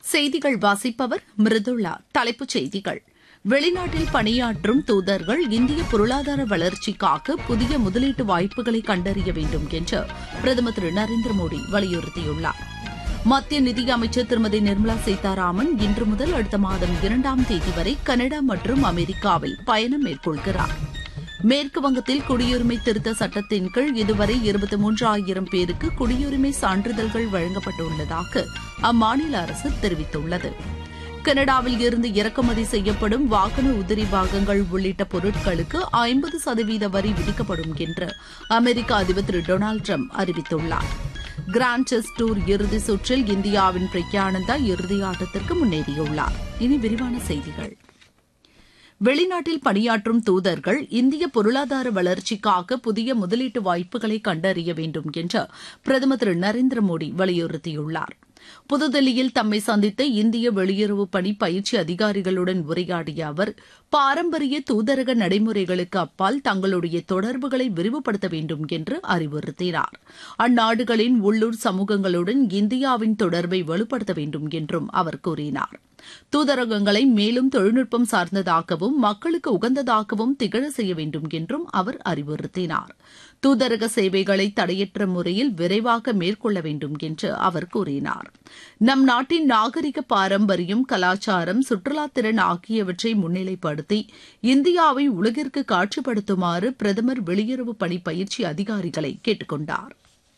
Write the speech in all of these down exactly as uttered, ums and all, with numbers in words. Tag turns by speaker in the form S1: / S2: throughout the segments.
S1: செய்திகள் வாசிப்பவர் மிருதுளா. தலைப்புச் செய்திகள்: வெளிநாட்டில் பணியாற்றும் தூதர்கள் இந்திய பொருளாதார வளர்ச்சிக்காக புதிய முதலீட்டு வாய்ப்புகளை கண்டறிய வேண்டும் என்று பிரதமர் திரு நரேந்திர மோடி வலியுறுத்தியுள்ளார். மத்திய நிதியமைச்சர் திருமதி நிர்மலா சீதாராமன் இன்று முதல் அடுத்த மாதம் இரண்டாம் தேதி வரை கனடா மற்றும் அமெரிக்காவில் பயணம் மேற்கொள்கிறார். மேற்கு வங்கத்தில் குடியுரிமை திருத்த சட்டத்தின் கீழ் இதுவரை இருபத்தி மூன்றாயிரம் பேருக்கு குடியுரிமை சான்றிதழ்கள் வழங்கப்பட்டுள்ளதாக அம்மாநில அரசு தெரிவித்துள்ளது. கனடாவில் இருந்து இறக்குமதி செய்யப்படும் வாகன உதிரி பாகங்கள் உள்ளிட்ட பொருட்களுக்கு ஐம்பது சதவீத வரி விதிக்கப்படும் என்று அமெரிக்க அதிபர் திரு டொனால்டு டிரம்ப் அறிவித்துள்ளார். கிராண்ட் செஸ் டூர் இறுதி சுற்றில் இந்தியாவின் பிரக்யானந்தா இறுதி ஆட்டத்திற்கு முன்னேறியுள்ளார். இனி விரிவான செய்திகள். வெளிநாட்டில் பணியாற்றும் தூதர்கள் இந்திய பொருளாதார வளர்ச்சிக்காக புதிய முதலீட்டு வாய்ப்புகளை கண்டறிய வேண்டும் என்று பிரதமர் திரு நரேந்திர மோடி வலியுறுத்தியுள்ளார். புதுதில்லியில் தம்மை சந்தித்த இந்திய வெளியுறவு பணி பயிற்சி அதிகாரிகளுடன் உரையாடிய அவர், பாரம்பரிய தூதரக நடைமுறைகளுக்கு அப்பால் தங்களுடைய தொடர்புகளை விரிவுபடுத்த வேண்டும் என்று அறிவுறுத்தினார். அந்நாடுகளின் உள்ளூர் சமூகங்களுடன் இந்தியாவின் தொடர்பை வலுப்படுத்த வேண்டும் என்றும் அவர் கூறினார். தூதரகங்களை மேலும் தொழில்நுட்பம் சார்ந்ததாகவும் மக்களுக்கு உகந்ததாகவும் திகழ செய்ய வேண்டும் என்றும் அவர் அறிவுறுத்தினார். தூதரக சேவைகளை தடையற்ற முறையில் விரைவாக மேற்கொள்ள வேண்டும் என்று அவர் கூறினார். நம் நாட்டின் நாகரிக பாரம்பரியம், கலாச்சாரம், சுற்றுலாத்திறன் ஆகியவற்றை முன்னிலைப்படுத்தி இந்தியாவை உலகிற்கு காட்சிப்படுத்துமாறு பிரதமர் வெளியுறவு பணி பயிற்சி அதிகாரிகளை கேட்டுக் கொண்டார்.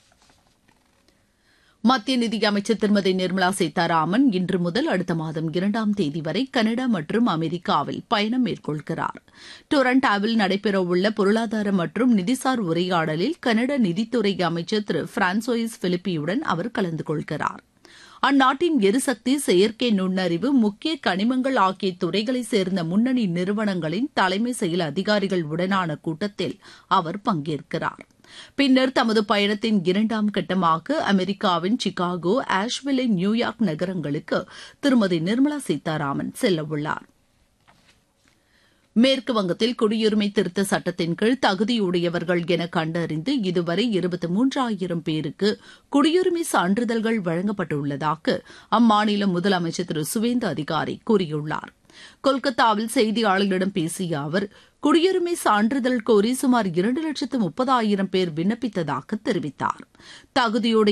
S1: மத்திய நிதியமைச்சர் திருமதி நிர்மலா சீதாராமன் இன்று முதல் அடுத்த மாதம் இரண்டாம் தேதி வரை கனடா மற்றும் அமெரிக்காவில் பயணம் மேற்கொள்கிறார். டொரண்டாவில் நடைபெறவுள்ள பொருளாதார மற்றும் நிதிசார் உரையாடலில் கனடா நிதித்துறை அமைச்சர் திரு பிரான்சோயிஸ் பிலிப்பியுடன் அவர் கலந்து கொள்கிறார். அந்நாட்டின் எரிசக்தி, செயற்கை நுண்ணறிவு, முக்கிய கனிமங்கள் ஆகிய துறைகளை சேர்ந்த முன்னணி நிறுவனங்களின் தலைமை செயல் அதிகாரிகள் உடனான கூட்டத்தில் அவர் பங்கேற்கிறார். பின்னர் தமது பயணத்தின் இரண்டாம் கட்டமாக அமெரிக்காவின் சிகாகோ, ஆஷ்வில்லே, நியூயார்க் நகரங்களுக்கு திருமதி நிர்மலா சீதாராமன் செல்லவுள்ளார். மேற்கு வங்கத்தில் குடியுரிமை திருத்த சட்டத்தின் கீழ் தகுதியுடையவர்கள் என கண்டறிந்து இதுவரை இருபத்தி மூன்றாயிரம் பேருக்கு குடியுரிமை சான்றிதழ்கள் வழங்கப்பட்டுள்ளதாக அம்மாநில முதலமைச்சர் திரு சுவேந்து அதிகாரி கூறியுள்ளார். கொல்கத்தாவில் செய்தியாளர்களிடம் பேசிய அவர், குடியுரிமை சான்றிதழ் கோரி சுமார் இரண்டு லட்சத்து முப்பதாயிரம் பேர் விண்ணப்பித்ததாக தெரிவித்தார். தகுதியுடைய